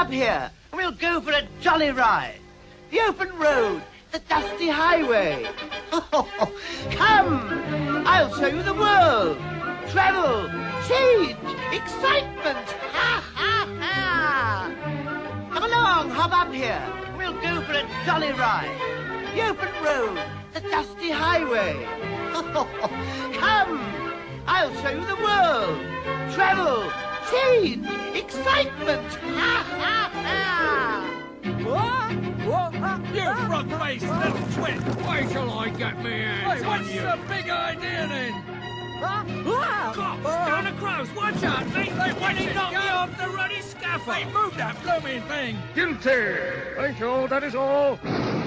up here and we'll go for a jolly ride. The open road, the dusty highway. Come, I'll show you the world. Travel, change, excitement. Ha, ha, ha. Come along, hop up here. We'll go for a jolly ride. The open road, the dusty highway. Come, I'll show you the world. Travel, change, excitement. Ha, ha, ha. You frog-faced little twit! Why shall I get me hands on you? What's the big idea then? Cops, down the crows, watch out, mate! They want to knock you off the ruddy scaffold! Hey, move that blooming thing! Guilty! Thank you, that is all.